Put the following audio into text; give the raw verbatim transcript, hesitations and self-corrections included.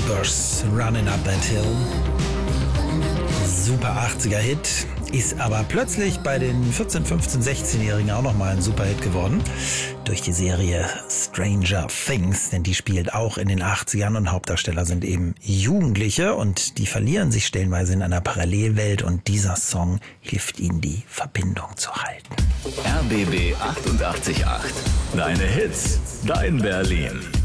Bush, Running Up That Hill. Super achtziger-Hit, ist aber plötzlich bei den vierzehn-, fünfzehn-, sechzehnjährigen auch nochmal ein Superhit geworden. Durch die Serie Stranger Things, denn die spielt auch in den achtzigern und Hauptdarsteller sind eben Jugendliche und die verlieren sich stellenweise in einer Parallelwelt und dieser Song hilft ihnen, die Verbindung zu halten. R B B achtundachtzig Komma acht. Deine Hits, dein Berlin.